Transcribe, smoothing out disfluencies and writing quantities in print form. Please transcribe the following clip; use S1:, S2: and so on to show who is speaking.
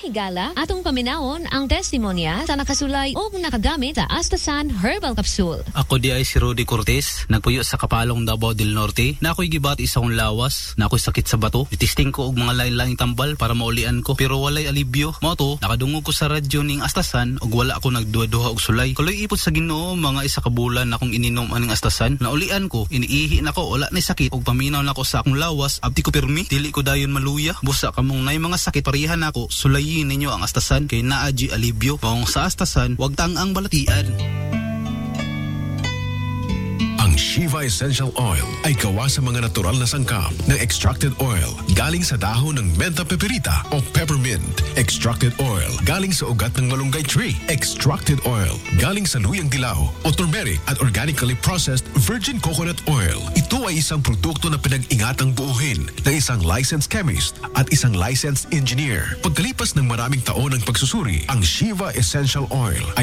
S1: Higala, atong paminawon ang testimonya sa nakasulay o nakagamit sa Astasan Herbal Capsule.
S2: Ako di ay si Rudy Cortez, nagpuyo sa Kapalong Davao del Norte, na ako'y gibati sa akong lawas, na ako'y sakit sa bato. Itisting ko og mga lain-laing tambal para maulian ko, pero walay alibyo. Mao to, nakadungog ko sa radyo ning Astasan ug wala ako nagduha-duha og sulay. Kaloy ipot sa Ginoo mga isa ka bulan akong ininom aning Astasan. Naulian ko, iniihi na ko, wala na sakit ug paminaw na ko sa akong lawas, abti ko pirmi, dili ko dayon maluya. Busa kamong nay mga sakit parihan nako, sulayin ninyo ang Astasan kay naa gi alibyo. Kung sa Astasan, wag tang-ang balatian.
S3: Ang Shiva Essential Oil ay gawa sa mga natural na sangkap ng extracted oil galing sa dahon ng menta peperita o peppermint. Extracted oil galing sa ugat ng malunggay tree. Extracted oil galing sa luyang dilaw o turmeric at organically processed virgin coconut oil. Ito ay isang produkto na pinag-ingatang buuhin ng isang licensed chemist at isang licensed engineer. Pagkalipas ng maraming taon ng pagsusuri, ang Shiva Essential Oil ay